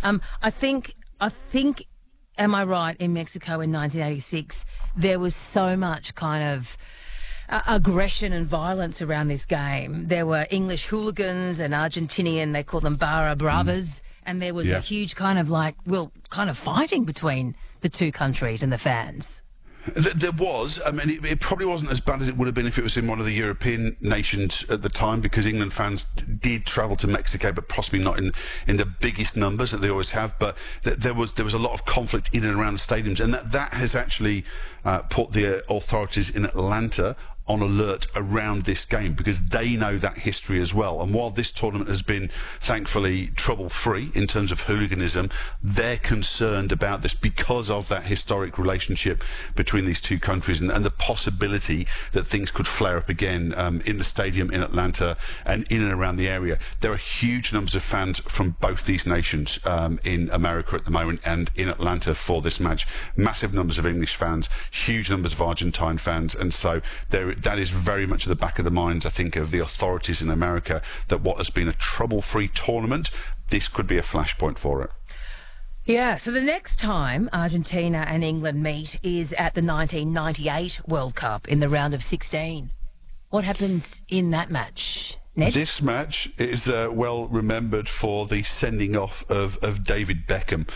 I think, am I right, in Mexico in 1986, there was so much kind of aggression and violence around this game. There were English hooligans and Argentinian, they call them Barra Bravas, and there was a huge kind of fighting between the two countries and the fans. There was. I mean, it probably wasn't as bad as it would have been if it was in one of the European nations at the time, because England fans did travel to Mexico, but possibly not in the biggest numbers that they always have. But there was a lot of conflict in and around the stadiums, and that has actually put the authorities in Atlanta on alert around this game, because they know that history as well. And while this tournament has been thankfully trouble-free in terms of hooliganism, they're concerned about this because of that historic relationship between these two countries and the possibility that things could flare up again in the stadium in Atlanta and in and around the area. There are huge numbers of fans from both these nations in America at the moment and in Atlanta for this match. Massive numbers of English fans, huge numbers of Argentine fans, and so that is very much at the back of the minds, I think, of the authorities in America, that what has been a trouble-free tournament, this could be a flashpoint for it. Yeah, so the next time Argentina and England meet is at the 1998 World Cup in the round of 16. What happens in that match, Ned? This match is well remembered for the sending off of David Beckham.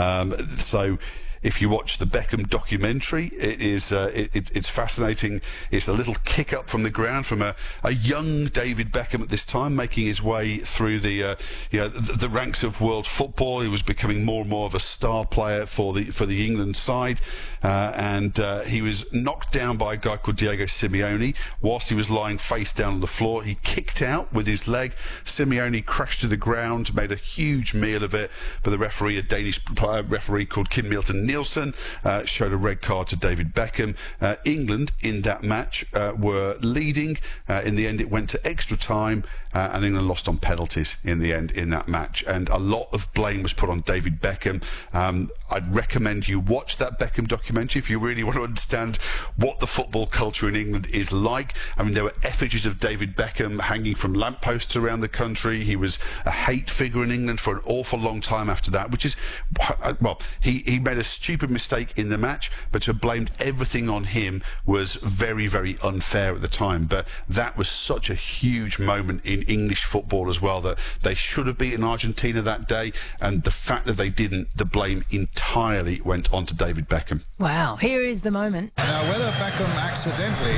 So if you watch the Beckham documentary, it's fascinating. It's a little kick up from the ground from a young David Beckham at this time, making his way through the ranks of world football. He was becoming more and more of a star player for the England side, and he was knocked down by a guy called Diego Simeone. Whilst he was lying face down on the floor, he kicked out with his leg. Simeone crashed to the ground, made a huge meal of it, but the referee, a Danish referee called Kim Milton Nielsen, showed a red card to David Beckham. England in that match were leading. In the end, it went to extra time, and England lost on penalties in the end in that match. And a lot of blame was put on David Beckham. I'd recommend you watch that Beckham documentary if you really want to understand what the football culture in England is like. I mean, there were effigies of David Beckham hanging from lampposts around the country. He was a hate figure in England for an awful long time after that, which is, well, he made a stupid mistake in the match, but to have blamed everything on him was very, very unfair at the time. But that was such a huge moment in English football as well, that they should have beaten Argentina that day, and the fact that they didn't, the blame entirely went on to David Beckham. Wow, here is the moment. Now, whether Beckham accidentally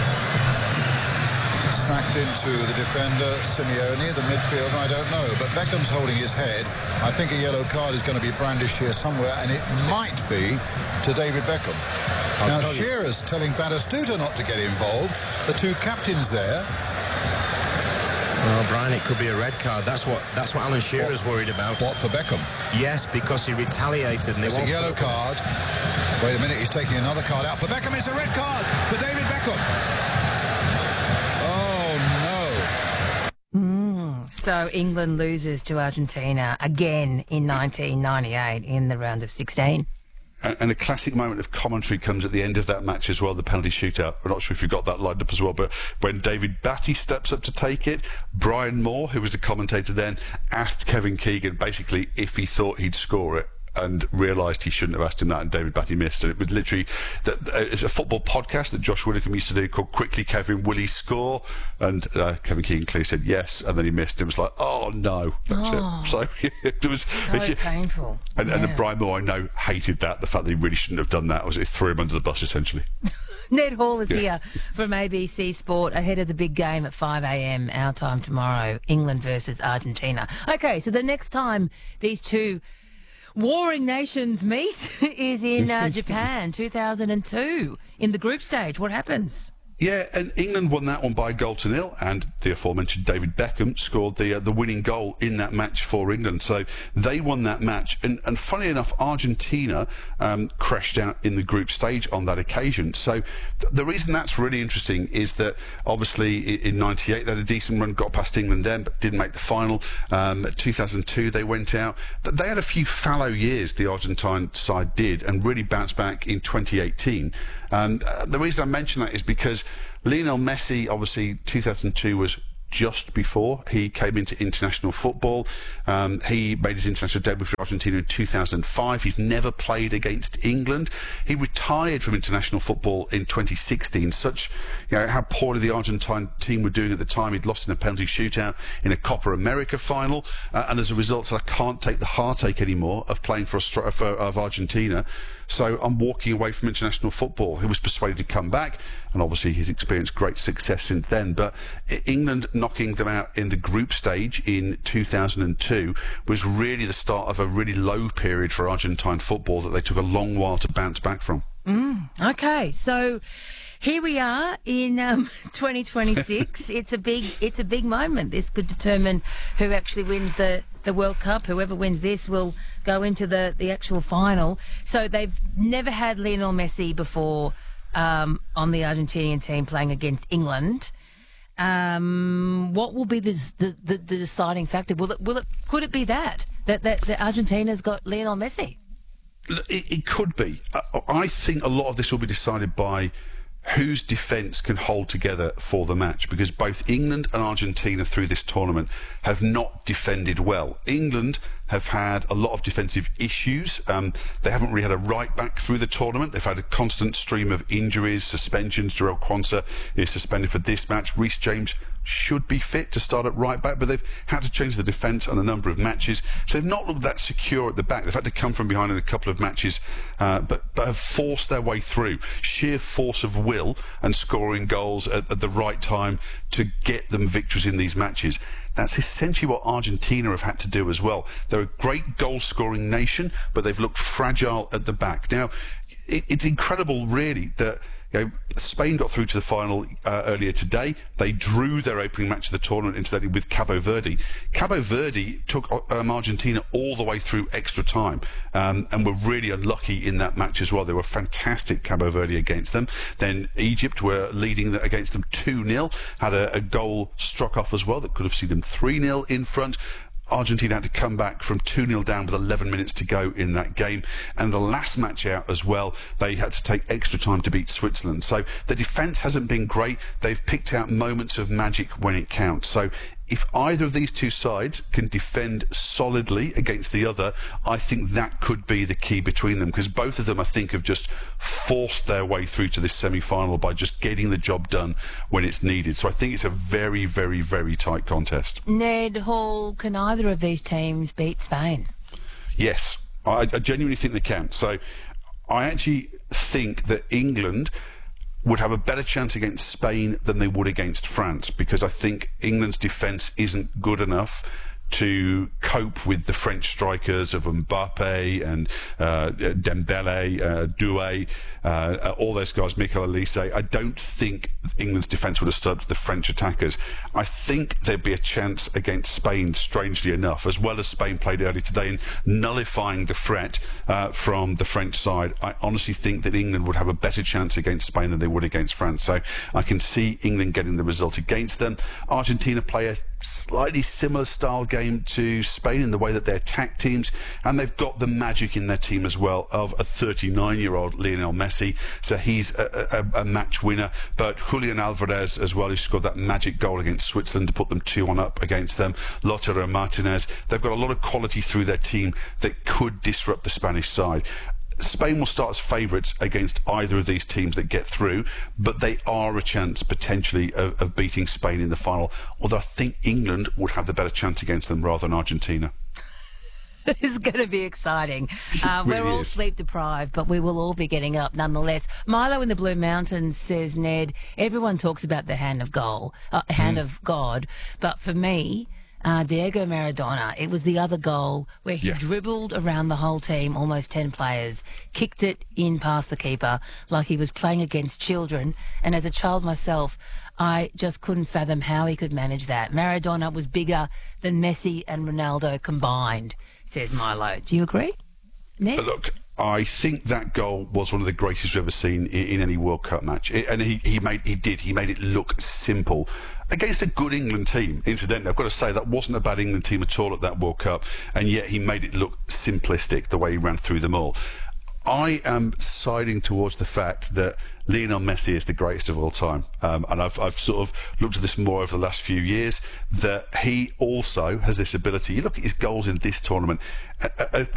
smacked into the defender, Simeone, the midfielder, I don't know. But Beckham's holding his head. I think a yellow card is going to be brandished here somewhere, and it might be to David Beckham. Now, Shearer's telling Batistuta not to get involved. The two captains there. Well, Brian, it could be a red card. That's what Alan Shearer's worried about. What, for Beckham? Yes, because he retaliated. And it's a yellow card. Wait a minute, he's taking another card out for Beckham. It's a red card for David Beckham. So England loses to Argentina again in 1998 in the round of 16. And a classic moment of commentary comes at the end of that match as well, the penalty shootout. I'm not sure if you got that lined up as well, but when David Batty steps up to take it, Brian Moore, who was the commentator then, asked Kevin Keegan basically if he thought he'd score it, and realised he shouldn't have asked him that, and David Batty missed. And it was literally it's a football podcast that Josh Widdicombe used to do called Quickly Kevin, Will He Score? And Kevin Keegan clearly said yes, and then he missed. It was like, oh no, that's it. So it was so painful. And Brian Moore, I know, hated that, the fact that he really shouldn't have done that. It threw him under the bus essentially. Ned Hall is here from ABC Sport ahead of the big game at 5 a.m. our time tomorrow, England versus Argentina. Okay, so the next time these two warring nations meet is in Japan, 2002, in the group stage. What happens? Yeah, and England won that one by a goal to nil, and the aforementioned David Beckham scored the winning goal in that match for England. So they won that match, and funny enough, Argentina crashed out in the group stage on that occasion. So the reason that's really interesting is that obviously in '98 they had a decent run, got past England then, but didn't make the final. 2002 they went out. They had a few fallow years, the Argentine side did, and really bounced back in 2018. The reason I mention that is because Lionel Messi, obviously 2002 was just before he came into international football. He made his international debut for Argentina in 2005. He's never played against England. He retired from international football in 2016. Such, how poorly the Argentine team were doing at the time. He'd lost in a penalty shootout in a Copa America final, and as a result said, I can't take the heartache anymore of playing for Argentina. So I'm walking away from international football. He was persuaded to come back, and obviously he's experienced great success since then. But England knocking them out in the group stage in 2002 was really the start of a really low period for Argentine football that they took a long while to bounce back from. Okay, so here we are in 2026. It's a big moment. This could determine who actually wins the World Cup. Whoever wins this will go into the actual final. So they've never had Lionel Messi before on the Argentinian team playing against England. What will be the deciding factor? Could it be that Argentina's got Lionel Messi? It could be. I think a lot of this will be decided by whose defence can hold together for the match, because both England and Argentina through this tournament have not defended well. England have had a lot of defensive issues. They haven't really had a right back through the tournament. They've had a constant stream of injuries, suspensions. Jarell Quansah is suspended for this match. Reece James should be fit to start at right back, but they've had to change the defence on a number of matches. So they've not looked that secure at the back. They've had to come from behind in a couple of matches, but have forced their way through. Sheer force of will and scoring goals at the right time to get them victories in these matches. That's essentially what Argentina have had to do as well. They're a great goal-scoring nation, but they've looked fragile at the back. Now, it's incredible, really, that Spain got through to the final earlier today. They drew their opening match of the tournament incidentally with Cabo Verde. Cabo Verde took Argentina all the way through extra time and were really unlucky in that match as well. They were fantastic, Cabo Verde, against them. Then Egypt were leading against them 2-0, had a goal struck off as well that could have seen them 3-0 in front. Argentina had to come back from 2-0 down with 11 minutes to go in that game. And the last match out as well, they had to take extra time to beat Switzerland. So the defence hasn't been great. They've picked out moments of magic when it counts. So if either of these two sides can defend solidly against the other, I think that could be the key between them, because both of them, I think, have just forced their way through to this semi-final by just getting the job done when it's needed. So I think it's a very, very, very tight contest. Ned Hall, can either of these teams beat Spain? Yes, I genuinely think they can. So I actually think that England would have a better chance against Spain than they would against France, because I think England's defence isn't good enough to cope with the French strikers of Mbappe and Dembele, Doué, all those guys, Mikel Elise. I don't think England's defence would have stood up to the French attackers. I think there'd be a chance against Spain, strangely enough, as well as Spain played earlier today in nullifying the threat from the French side. I honestly think that England would have a better chance against Spain than they would against France. So I can see England getting the result against them. Argentina play a slightly similar style game to Spain in the way that they attack teams, and they've got the magic in their team as well of a 39-year-old Lionel Messi, so he's a match winner. But Julian Alvarez as well, who scored that magic goal against Switzerland to put them 2-1 up against them. Lautaro Martinez. They've got a lot of quality through their team that could disrupt the Spanish side. Spain will start as favourites against either of these teams that get through, but they are a chance potentially of beating Spain in the final, although I think England would have the better chance against them rather than Argentina. It's going to be exciting. We're all sleep deprived, but we will all be getting up nonetheless. Milo in the Blue Mountains says, Ned, everyone talks about the hand of God, but for me, Diego Maradona, it was the other goal where he dribbled around the whole team, almost 10 players, kicked it in past the keeper like he was playing against children. And as a child myself, I just couldn't fathom how he could manage that. Maradona was bigger than Messi and Ronaldo combined, says Milo. Do you agree, Ned? Look, I think that goal was one of the greatest we've ever seen in any World Cup match. And he made it look simple against a good England team. Incidentally, I've got to say, that wasn't a bad England team at all at that World Cup, and yet he made it look simplistic the way he ran through them all. I am siding towards the fact that Lionel Messi is the greatest of all time, and I've sort of looked at this more over the last few years, that he also has this ability. You look at his goals in this tournament,